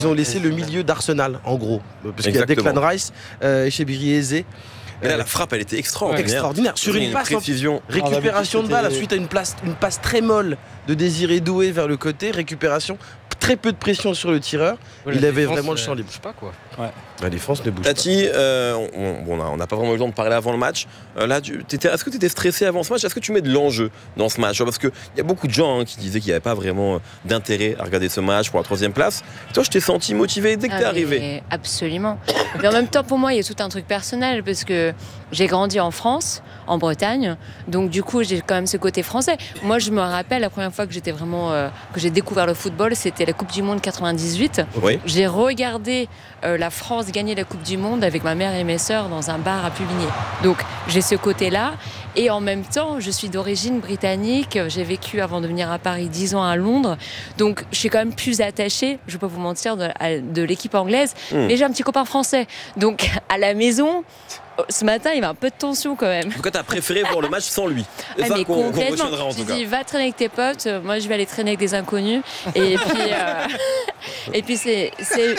Ils ont laissé le milieu d'Arsenal, en gros. Parce qu'il y a Exactement. Declan Rice, Chebiri Eze. Et là, la frappe, elle était extraordinaire. Extraordinaire. Sur une passe, précision. récupération de balle, suite à une passe très molle de Désiré Doué vers le côté, récupération, très peu de pression sur le tireur. Il avait vraiment le champ libre. Je sais pas quoi. La défense ne bouge Tati, on n'a pas vraiment eu le temps de parler avant le match. Est-ce que tu étais stressé avant ce match? Est-ce que tu mets de l'enjeu dans ce match? Parce qu'il y a beaucoup de gens qui disaient qu'il n'y avait pas vraiment d'intérêt à regarder ce match pour la 3e place. Toi, je t'ai senti motivé dès que t'es arrivé. Absolument. Mais en même temps, pour moi, il y a tout un truc personnel parce que j'ai grandi en France, en Bretagne. Donc, du coup, j'ai quand même ce côté français. Moi, je me rappelle la première fois que j'étais vraiment, que j'ai découvert le football, c'était la Coupe du Monde 98. Oui. J'ai regardé la France gagner la Coupe du Monde avec ma mère et mes sœurs dans un bar à Puvigné. Donc, j'ai ce côté-là. Et en même temps, je suis d'origine britannique. J'ai vécu avant de venir à Paris 10 ans à Londres. Donc, je suis quand même plus attachée, je ne vais pas vous mentir, de l'équipe anglaise. Mais j'ai un petit copain français. Donc, à la maison, ce matin, il y avait un peu de tension quand même. En tout cas, t'as préféré voir le match sans lui. C'est Ah, ça mais qu'on complètement. retiendra en tout cas. Tu dis, va traîner avec tes potes. Moi, je vais aller traîner avec des inconnus. Et puis, et puis c'est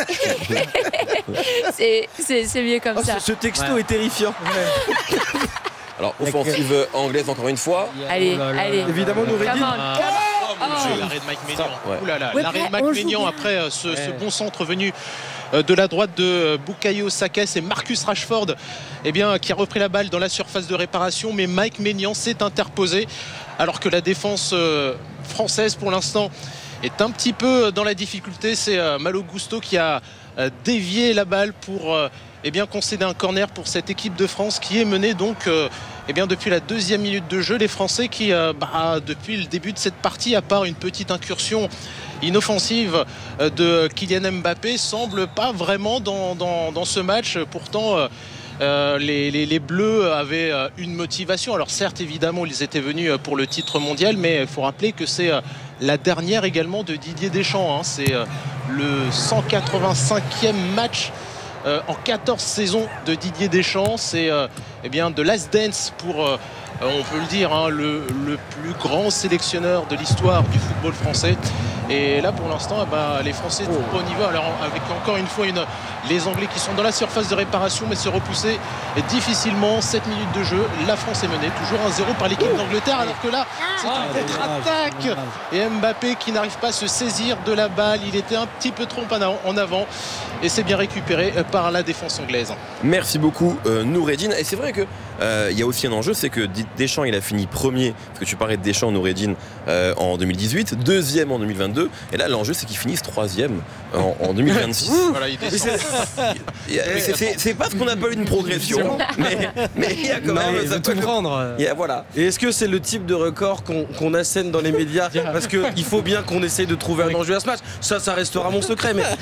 mieux comme ça. Ce texto est terrifiant. Alors, offensive anglaise encore une fois. Allez. Évidemment, nous Come on. L'arrêt de Mike Maignan. Ouais. Ouh là là, Ouais, l'arrêt de on Mike joue Maignan bien. après ce bon centre venu de la droite de Bukayo Saka, c'est Marcus Rashford qui a repris la balle dans la surface de réparation, mais Mike Maignan s'est interposé alors que la défense française pour l'instant est un petit peu dans la difficulté. C'est Malo Gusto qui a dévié la balle pour concéder un corner pour cette équipe de France qui est menée donc depuis la 2e minute de jeu. Les Français qui depuis le début de cette partie, à part une petite incursion inoffensive de Kylian Mbappé, semblent pas vraiment dans ce match. Pourtant les Bleus avaient une motivation. Alors certes, évidemment, ils étaient venus pour le titre mondial, mais il faut rappeler que c'est la dernière également de Didier Deschamps, hein. C'est le 185e match en 14 saisons de Didier Deschamps. C'est de last dance pour on peut le dire, hein, le plus grand sélectionneur de l'histoire du football français. Et là pour l'instant les Français ne sont pas au niveau. Alors avec encore une fois les Anglais qui sont dans la surface de réparation mais se repousser difficilement. 7 minutes de jeu, la France est menée toujours 1-0 par l'équipe d'Angleterre, alors que là c'est une contre-attaque et Mbappé qui n'arrive pas à se saisir de la balle. Il était un petit peu trop en avant et c'est bien récupéré par la défense anglaise. Merci beaucoup Noureddine. Et c'est vrai que il y a aussi un enjeu, c'est que Deschamps il a fini premier, parce que tu parlais de Deschamps, Noureddine, en 2018, deuxième en 2022, et là l'enjeu c'est qu'il finisse troisième en 2026. Voilà, il descend. C'est pas ce qu'on appelle une progression, mais il y a quand même ça peut prendre. voilà. Et est-ce que c'est le type de record qu'on assène dans les médias? Parce qu'il faut bien qu'on essaye de trouver un enjeu à ce match. Ça restera mon secret. Mais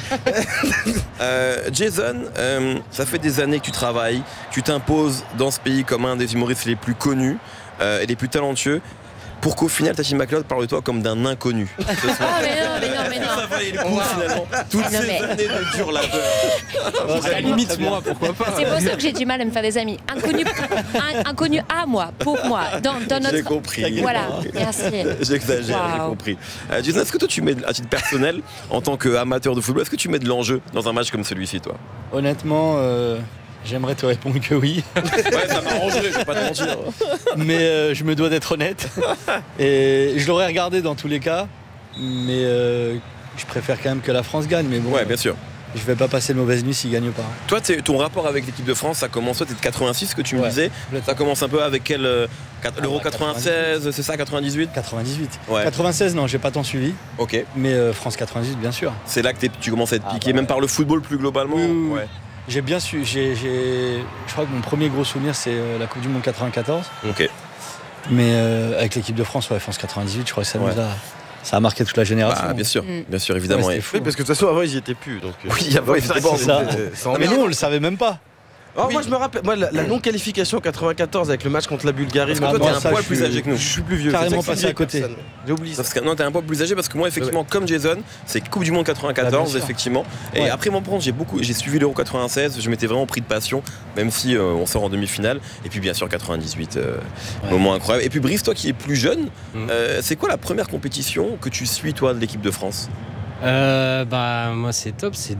Jason, ça fait des années que tu travailles, tu t'imposes dans ce pays comme un des humoristes les plus connus et les plus talentueux, pour qu'au final Tati McLeod parle de toi comme d'un inconnu. Ah, mais non. Ça valait le coup finalement. Toutes ces années de dur labeur. À la limite, moi, pourquoi pas. C'est pour ça que j'ai du mal à me faire des amis. Inconnu à moi, pour moi, dans notre... J'ai compris. Voilà, merci. J'exagère, j'ai compris. Jason, est-ce que toi tu mets, à titre personnel, en tant qu'amateur de football, est-ce que tu mets de l'enjeu dans un match comme celui-ci, toi? Honnêtement, j'aimerais te répondre que oui. Ouais, ça m'arrangerait, je vais pas te mentir. Mais je me dois d'être honnête. Et je l'aurais regardé dans tous les cas. Mais je préfère quand même que la France gagne. Mais bon, Ouais, bien sûr. je vais pas passer de mauvaise nuit s'il gagne pas. Toi, ton rapport avec l'équipe de France, ça commence, toi, t'es de 86, ce que tu me disais. Ça commence un peu avec quel l'Euro 96, c'est ça, 98? 98. Ouais. 96, non, j'ai pas tant suivi. Ok. Mais France 98, bien sûr. C'est là que tu commences à être piqué, même par le football plus globalement. Oui. Ouais. J'ai bien su. Je crois que mon premier gros souvenir, c'est la Coupe du Monde 94. Ok. Mais avec l'équipe de France, France 98, je crois que ça a marqué toute la génération. Bien sûr, évidemment. Ouais, c'était fou. oui, parce que de toute façon, avant, ils y étaient plus. Donc, Oui, avant, ils étaient pas ça. Mais nous, on le savait même pas. Moi, je me rappelle, la non-qualification en 94 avec le match contre la Bulgarie. Parce que toi, moi, t'es un ça, poil je plus suis- âgé que nous. Je suis plus vieux. Carrément C'est ça qui passé me à côté. personne. J'ai oublié ça. Parce que, non, t'es un peu plus âgé parce que moi, effectivement, comme Jason, c'est Coupe du Monde 94, bien sûr. effectivement. Et Ouais. après, moi, j'ai suivi l'Euro 96, je m'étais vraiment pris de passion, même si on sort en demi-finale. Et puis, bien sûr, 98, moment incroyable. Et puis, Brice, toi qui es plus jeune, c'est quoi la première compétition que tu suis, toi, de l'équipe de France? Moi c'est top, c'est